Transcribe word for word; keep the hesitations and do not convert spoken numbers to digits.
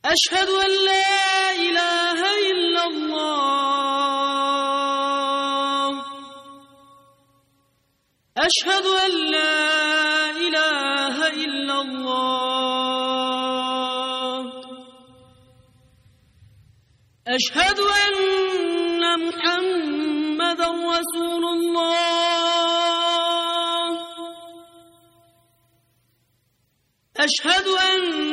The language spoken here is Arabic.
أشهد أن لا إله إلا الله أشهد أن لا إله إلا الله أشهد أن محمدا رسول الله أشهد أن